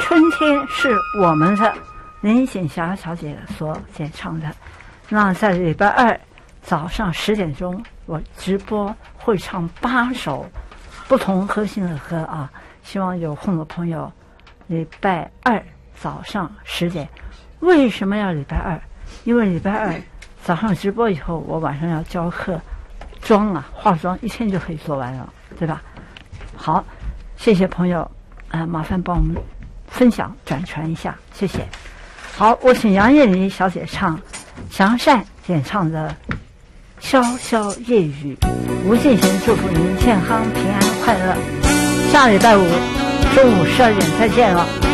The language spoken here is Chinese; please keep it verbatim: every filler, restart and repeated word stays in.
春天是我们的林锦霞小姐所演唱的。那在礼拜二早上十点钟，我直播会唱八首不同和弦的歌啊，希望有空的朋友礼拜二早上十点。为什么要礼拜二？因为礼拜二早上直播以后，我晚上要教课，妆啊化妆一天就可以做完了，对吧？好，谢谢朋友啊、呃，麻烦帮我们分享转传一下，谢谢。好，我请杨艳妮小姐唱祥善演唱的潇潇夜雨。吴信贤祝福您健康平安快乐，下礼拜五中午十二点再见了。